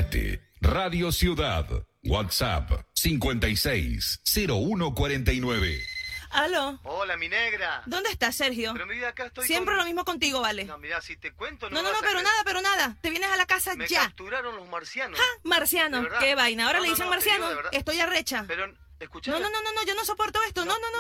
Comunicate. Radio Ciudad. WhatsApp 560149. Aló. Hola, mi negra. ¿Dónde estás, Sergio? Pero mi vida, acá estoy Siempre con... lo mismo contigo, vale. No, mira, si te cuento No, vas a pero creer. nada. Te vienes a la casa Me ya. capturaron los marcianos. ¡Ja! Marciano. De verdad. Qué vaina. Ahora No, le dicen no, te digo marciano. de verdad. Estoy arrecha. Pero, escuchá. No, yo no soporto esto. No.